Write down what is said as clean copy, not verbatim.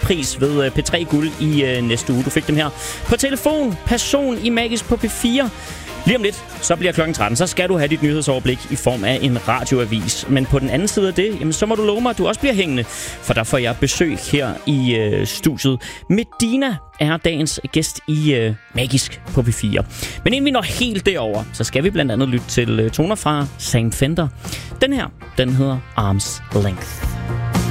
lytterpris ved P3 Guld i næste uge. Du fik dem her på telefon. Person i Magisk på P4. Lige om lidt, så bliver klokken 13, så skal du have dit nyhedsoverblik i form af en radioavis. Men på den anden side af det, jamen, så må du love mig, at du også bliver hængende. For der får jeg besøg her i studiet. Medina er dagens gæst i Magisk på P4. Men inden vi når helt derover, så skal vi blandt andet lytte til toner fra Sam Fender. Den her, den hedder Arm's Length.